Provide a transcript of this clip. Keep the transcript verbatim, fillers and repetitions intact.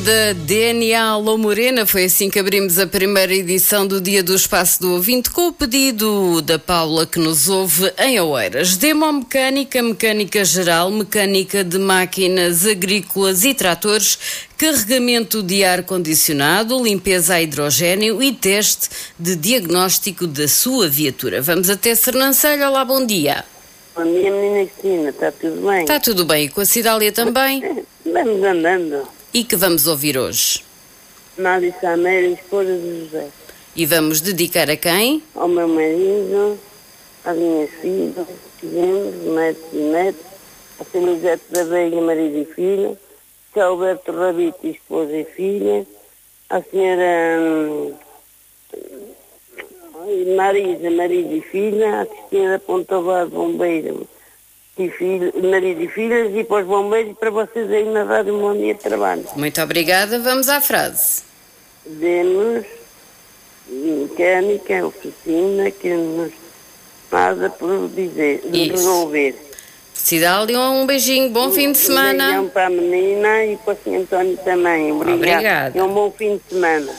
Da D N A Alô Morena, foi assim que abrimos a primeira edição do Dia do Espaço do Ouvinte, com o pedido da Paula, que nos ouve em Oeiras. Demomecânica, mecânica geral, mecânica de máquinas agrícolas e tratores, carregamento de ar-condicionado, limpeza a hidrogénio e teste de diagnóstico da sua viatura. Vamos até Sernancelho. Olá, bom dia. Bom dia, menina Cristina, está tudo bem? Está tudo bem, e com a Cidália também? Vamos andando. E que vamos ouvir hoje? Nádia Sameira, esposa de José. E vamos dedicar a quem? Ao meu marido, às minhas filhas, filhos, netos e netos, a Felizete da Veiga, marido e filha, a Alberto Rabito, esposa e filha, a senhora hum, Marisa, marido e filha, a Cristina da Ponta bombeiro e filho, marido e filhas, e para os bombeiros e para vocês aí na Rádio Bom Dia de Trabalho. Muito obrigada, vamos à frase. Demos mecânica, oficina, que nos faz a por dizer, resolver. Cidália, um beijinho, bom um, fim de semana. Um beijão para a menina e para o senhor António também. Obrigado. Obrigada. E um bom fim de semana.